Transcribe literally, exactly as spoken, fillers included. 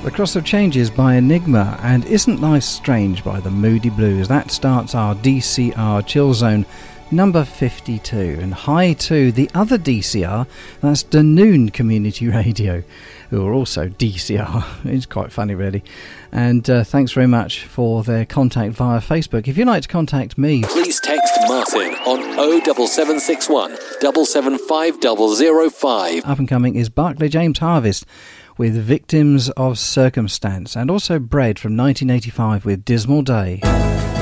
The Cross of Changes by Enigma and Isn't Life Strange by the Moody Blues. That starts our D C R Chill Zone number fifty-two. And hi to the other D C R, that's Dunoon Community Radio, who are also D C R. It's quite funny, really. And uh, thanks very much for their contact via Facebook. If you'd like to contact me, please text Martin on oh seven seven six one, seven seven five zero zero five. Up and coming is Barclay James Harvest with Victims of Circumstance, and also Bread from nineteen eighty-five with Dismal Day.